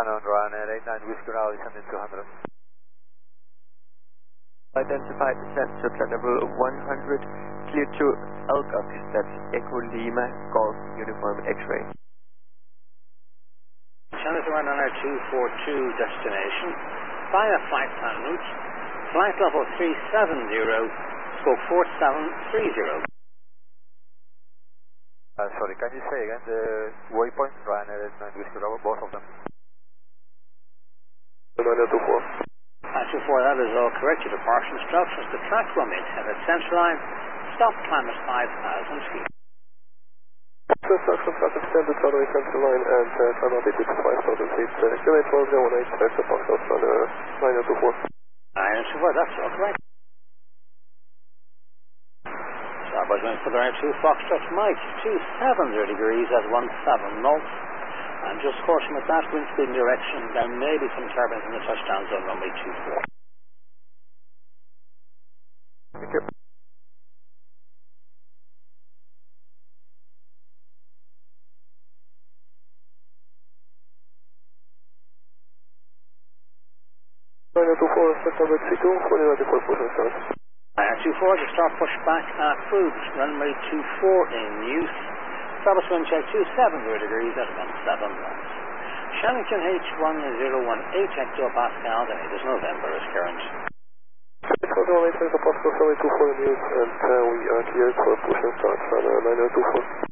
on Ryanair 89 Whiskey Rally, send in 200. Identified descent to flight level 100, clear to Elgox, that's Echo Lima, Golf, Uniform X-Ray. Channel to Ryanair 242 destination, via flight plan route, flight level 370, scope 4730. Sorry, can you say again the waypoint? Ryanair 89 Whiskey Rally, both of them. Ryanair 24. 24, that is all correct. Your departure instructions. The track runway head at centerline. Stop climb at 5,000 feet. Instructions at extended runway centerline and climb altitude to 5,000 feet. QA 1218, text the Foxtrot on Ryanair 24. Ryanair 24, that's all correct. Starboard going for the Ryanair 2 Foxtrot, Mike, 270 degrees at 17 knots. And just caution with that wind speed and direction, there may be some turbulence in the touchdown zone runway 24. Thank you. Ryanair 24, September 32, fully ready for push and start. Ryanair 24, to start push back at cruise, runway 24 in use. Starboard wind check 270 degrees at 17 knots. Shannington H1018 hectopascals, and it is November is current. H1018 is the possible 724 in use, and we are cleared for push and start on Ryanair 24.